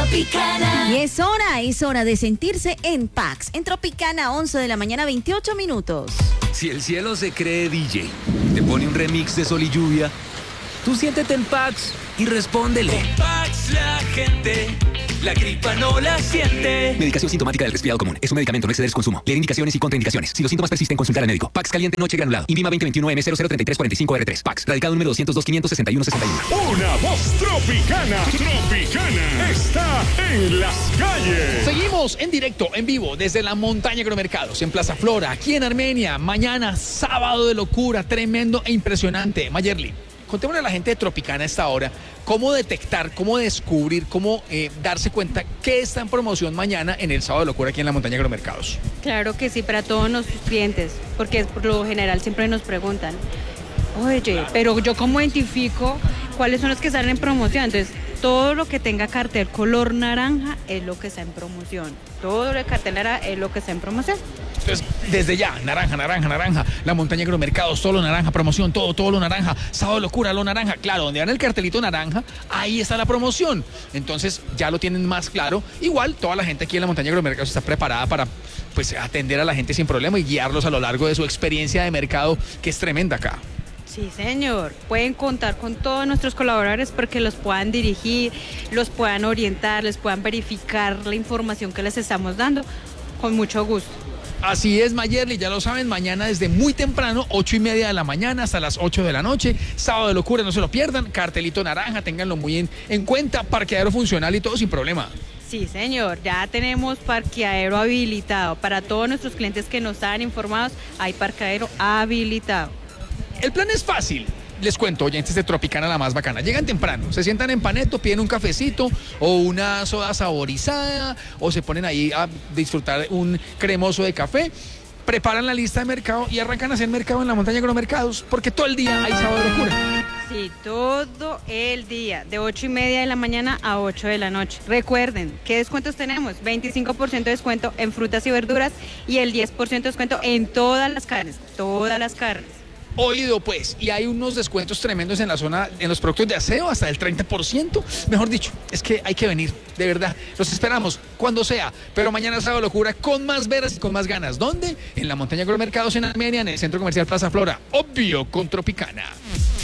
Tropicana. Y es hora de sentirse en Pax. En Tropicana, 11 de la mañana, 28 minutos. Si el cielo se cree DJ, te pone un remix de Sol y Lluvia, tú siéntete en Pax y respóndele. Con Pax la gente, la gripa no la siente. Medicación sintomática del resfriado común. Es un medicamento, no exceder su consumo. Leer indicaciones y contraindicaciones. Si los síntomas persisten, consultar al médico. Pax caliente noche granulado. INVIMA 2021M003345R3. Pax. Radical número 202-561-61. Una voz tropicana. Tropicana está en las calles. Seguimos en directo, en vivo, desde la montaña Agromercados, en Plaza Flora, aquí en Armenia. Mañana, sábado de locura, tremendo e impresionante. Mayerly, contémosle a la gente de Tropicana a esta hora cómo detectar, cómo descubrir, cómo darse cuenta que está en promoción mañana en el sábado de locura aquí en la montaña Agromercados. Claro que sí, para todos nuestros clientes, porque por lo general siempre nos preguntan, oye, pero yo cómo identifico cuáles son los que salen en promoción. Entonces, todo lo que tenga cartel color naranja es lo que está en promoción. Todo lo de cartel naranja es lo que está en promoción. Entonces, desde ya, naranja, la montaña Agromercados, todo lo naranja, promoción, todo lo naranja, sábado de locura, lo naranja. Claro, donde van el cartelito naranja, ahí está la promoción. Entonces, ya lo tienen más claro. Igual, toda la gente aquí en la montaña Agromercados está preparada para pues atender a la gente sin problema y guiarlos a lo largo de su experiencia de mercado, que es tremenda acá. Sí, señor. Pueden contar con todos nuestros colaboradores porque los puedan dirigir, los puedan orientar, les puedan verificar la información que les estamos dando con mucho gusto. Así es, Mayerly, ya lo saben, mañana desde muy temprano, 8:30 de la mañana hasta las 8 de la noche, sábado de locura, no se lo pierdan, cartelito naranja, ténganlo muy en cuenta, parqueadero funcional y todo sin problema. Sí, señor, ya tenemos parqueadero habilitado. Para todos nuestros clientes que no estaban informados, hay parqueadero habilitado. El plan es fácil. Les cuento, oyentes de Tropicana, la más bacana. Llegan temprano, se sientan en Paneto, piden un cafecito o una soda saborizada o se ponen ahí a disfrutar un cremoso de café, preparan la lista de mercado y arrancan a hacer mercado en la montaña Agromercados porque todo el día hay sábado de locura. Sí, todo el día, de 8:30 de la mañana a 8 de la noche. Recuerden, ¿qué descuentos tenemos? 25% de descuento en frutas y verduras y el 10% de descuento en todas las carnes, Oído pues, y hay unos descuentos tremendos en la zona, en los productos de aseo, hasta el 30%. Mejor dicho, es que hay que venir, de verdad. Los esperamos cuando sea, pero mañana sábado locura con más veras y con más ganas. ¿Dónde? En la montaña Agromercados en Armenia, en el Centro Comercial Plaza Flora. Obvio, con Tropicana.